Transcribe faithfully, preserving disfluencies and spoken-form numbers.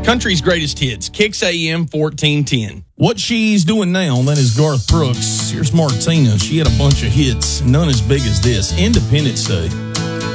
Country's Greatest Hits, Kicks A M fourteen ten. What she's doing now, that is Garth Brooks. Here's Martina. She had a bunch of hits, none as big as this. Independence Day.